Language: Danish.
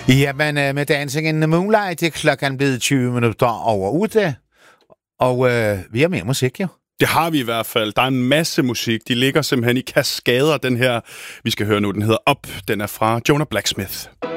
Jamen, med Dancing in the Moonlight er klokken blevet 20 minutter over 8. Og vi har mere musik, jo. Det har vi i hvert fald. Der er en masse musik. De ligger simpelthen i kaskader, den her, vi skal høre nu. Den hedder Up. Den er fra Jonah Blacksmith.